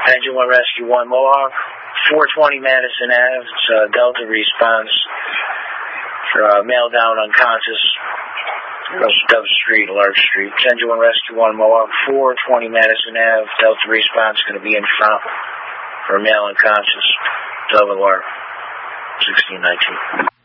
Engine 1 Rescue 1 Mohawk, 420 Madison Ave. It's Delta response for male down unconscious across Dove Street, Lark Street. Engine 1 Rescue 1 Mohawk, 420 Madison Ave. Delta response going to be in front for male unconscious, Dove and Lark, 1619.